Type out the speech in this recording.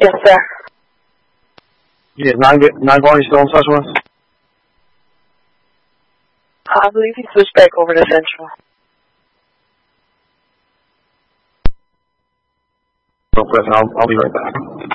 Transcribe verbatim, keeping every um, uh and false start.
Yes, sir. Yeah, nine nine Barney still in touch with us? I believe he switched back over to Central. No, I'll, I'll be right back.